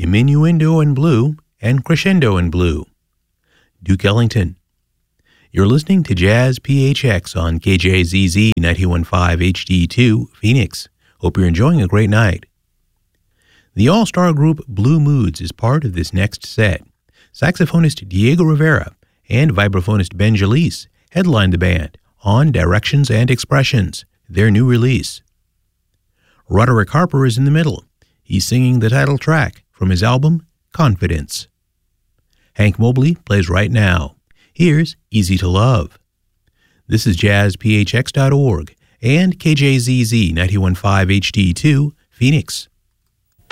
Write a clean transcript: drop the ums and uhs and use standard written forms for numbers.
Diminuendo in blue, and Crescendo in blue. Duke Ellington. You're listening to Jazz PHX on KJZZ 91.5 HD2, Phoenix. Hope you're enjoying a great night. The all-star group Blue Moods is part of this next set. Saxophonist Diego Rivera and vibraphonist Ben Jalise headlined the band on Directions and Expressions, their new release. Roderick Harper is in the middle. He's singing the title track from his album, Confidence. Hank Mobley plays right now. Here's Easy to Love. This is jazzphx.org and KJZZ 91.5 HD2, Phoenix.